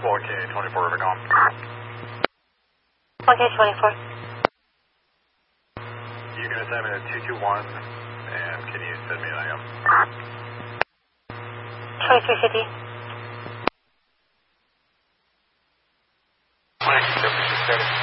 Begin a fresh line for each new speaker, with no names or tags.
4K24 River Golf.
4K24.
You can send me to 221, and can you send me an IM?
2350.
2270.